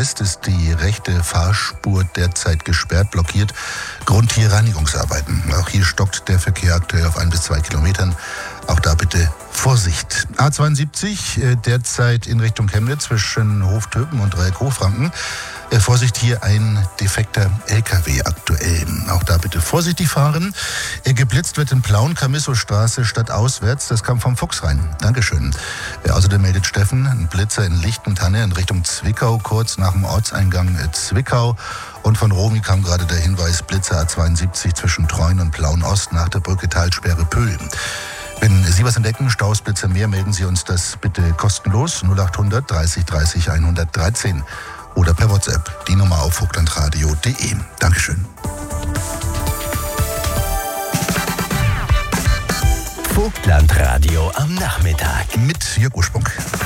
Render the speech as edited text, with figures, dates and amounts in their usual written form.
West ist die rechte Fahrspur derzeit gesperrt, blockiert. Grund hier Reinigungsarbeiten. Auch hier stockt der Verkehr aktuell auf 1 bis 2 Kilometern. Auch da bitte Vorsicht. A72 derzeit in Richtung Chemnitz zwischen Hoftöpen und Dreieck Hochfranken. Vorsicht, hier ein defekter LKW aktuell. Auch da bitte vorsichtig fahren. Geblitzt wird in Plauen, Kamissow-Straße stadtauswärts. Das kam vom Fuchs rein. Dankeschön. Außerdem meldet Steffen, ein Blitzer in Lichtentanne in Richtung Zwickau, kurz nach dem Ortseingang Zwickau. Und von Romy kam gerade der Hinweis, Blitzer A72 zwischen Treuen und Plauen-Ost nach der Brücke Talsperre Pöhl. Wenn Sie was entdecken, Staus, Blitzer mehr, melden Sie uns das bitte kostenlos 0800 30 30 113 oder per WhatsApp, die Nummer auf vogtlandradio.de. Dankeschön. Vogtlandradio am Nachmittag Mit Jörg Ursprung.